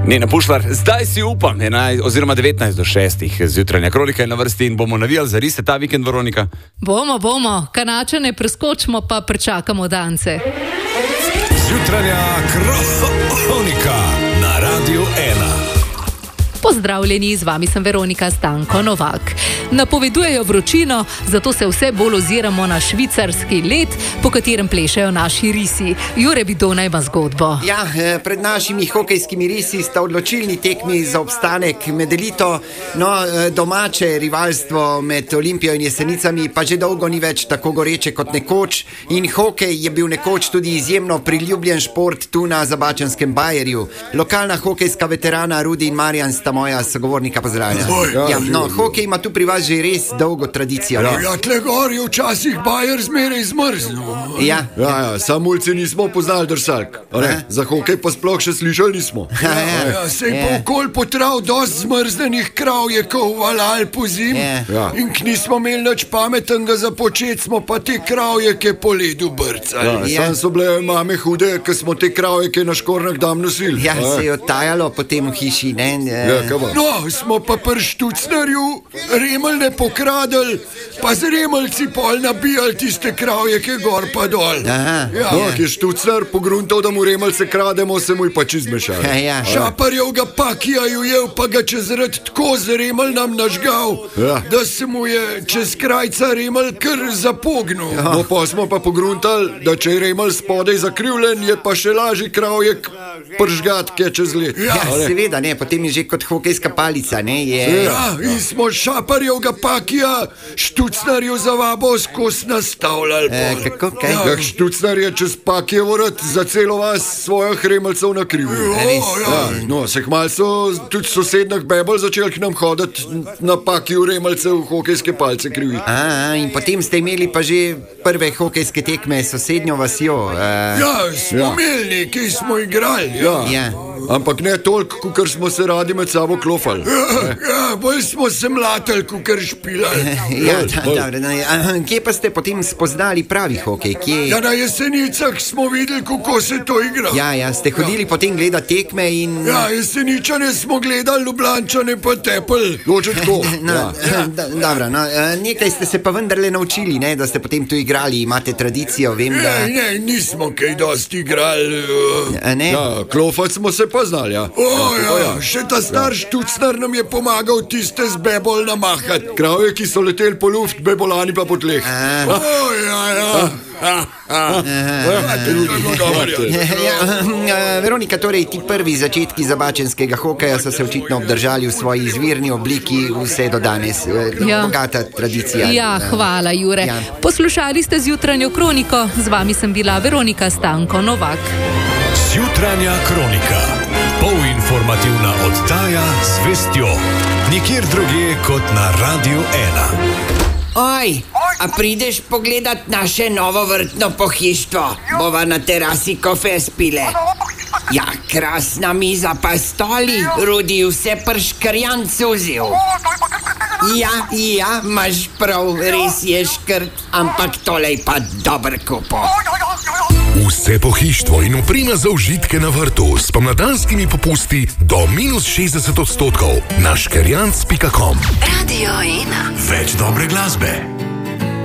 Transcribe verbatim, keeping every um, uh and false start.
Nena Pušlar, zdaj si upam, enajst, oziroma devetnajst do šestih zjutranja kronika je na vrsti in bomo navijali za rise ta vikend, Veronika. Bomo, bomo, Kanačane preskočimo pa prečakamo dance. Zjutranja kronika na Radiu ena. Pozdravljeni, z vami sem Veronika Stanko Novak. Napovedujejo vročino, zato se vse bolj oziramo na švicarski led, po katerem plešejo naši risi. Jure Vidona ima zgodbo. Ja, pred našimi hokejskimi risi sta odločilni tekmi za obstanek med elito, no domače rivalstvo med Olimpijo in Jesenicami pa že dolgo ni več tako goreče kot nekoč in hokej je bil nekoč tudi izjemno priljubljen šport tu na zabačanskem Bajerju. Lokalna hokejska veterana Rudi in Marjan sta moja sogovornika, pozdravljena. Ja, ja, no, hokej ima tu pri vas že res dolgo tradicijo. Ja, ja tle gor je včasih Bajer zmeraj zmrznil. Ja, ja, ja samulci nismo poznali drsalk. Za hokej pa sploh še slišali nismo. Ja, ja, ja, sej ja. pa okol potrav dost zmrznenih kravjekov valal po zim Ja. ja. in k nismo imeli nič pametnega za počet, smo pa te kravjeke po ledu brcali. Ja. Sam so bile mame hude, ker smo te kravjeke na škornjak dam nosili. Ja, se je odtajalo potem v hiši, ne? Ja, no, smo pa pri Štucnerju remeljne pokradili, pa z remeljci pol nabijali tiste kravjeke gor pa dol. Aha, ja. ja. Ki je Štucner pogruntal, da mu remeljce krademo, se mu je pač izmešal. Ja, ja. Šaparjev ga pakija ujel, pa ga čez rad tako z remelj nam nažgal, ja. da se mu je čez krajca remelj kar zapognil. Ja. No, pa smo pa pogruntali, da če je remelj spodaj zakrivljen, je pa še lažji kravjek pržgat, ki je čez let. Ja, seveda, ne, potem je že kot hokejska palica, ne, je... Ja, in smo Šaparjevga pakija Štucnarju za vabo skozi nastavljali. E, kako, kaj? Ja, Štucnar je čez pakijevo rad za celo vas svojih remeljcev nakrivil. Ja, no, se kmalu so tudi sosednjih bebel začeli k nam hoditi na pakiju remeljcev hokejske palce krivi. A, in potem ste imeli pa že prve hokejske tekme s sosednjo vasjo. Uh... Ja, smo imeli, ja. ki smo igrali. Ja. Ja. Ampak ne toliko, kot smo se radi med sabo klofali. Ja, ja, bolj smo se mlatili, kot špilali. Ja, da, dobro, no, ja. Kje pa ste potem spoznali pravi hokej? Kje... Ja, na Jesenicah smo videli, kako se to igra. Ja, ja, ste hodili ja. potem gledati tekme in... Ja, Jeseničane smo gledali, Ljubljančane pa tepel. Loče tako. No, ja. ja. Dobro, no, nekaj ste se pa vendarle naučili, ne, da ste potem tu igrali, imate tradicijo, vem, ne, da... Ne, nismo kaj dosti igrali. A, ne? Ja, klofati smo se pa znali, ja. O, ja, ja. Še ta star ja. Štucnar nam je pomagal tiste z bebol namahati. Kravje, ki so leteli po luft, bebolani pa po tleh. O, ja, ja. Veronika, torej ti prvi začetki zabačenskega hokeja so se očitno obdržali v svoji izvirni obliki vse do danes. Ja. Bogata tradicija. Ja, hvala, Jure. Ja. Poslušali ste zjutranjo kroniko, z vami sem bila Veronika Stanko Novak. Zjutranja kronika, polinformativna oddaja z vestjo, nikjer drugje kot na Radiu ena. Oj, a prideš pogledat naše novo vrtno pohištvo? Bova na terasi kofe spile. Ja, krasna miza pa stoli, Rudi vse prškrjan cuzil. Ja, ja, imaš prav, res je škrt, ampak tolej pa dober kupo. Vse pohištvo in oprema za užitke na vrtu s pomladanskimi popusti do minus šestdeset odstotkov na škerjanc pika com. Radio ena. Več dobre glasbe.